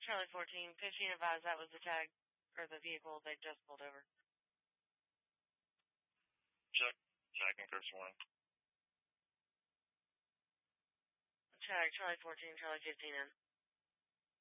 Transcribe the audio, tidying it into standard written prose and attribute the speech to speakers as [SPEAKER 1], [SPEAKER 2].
[SPEAKER 1] Charlie 14, 15 advised that was the tag, or the vehicle they just pulled over.
[SPEAKER 2] Check. Jack and Chris 1.
[SPEAKER 1] Check. Charlie 14, Charlie 15 in.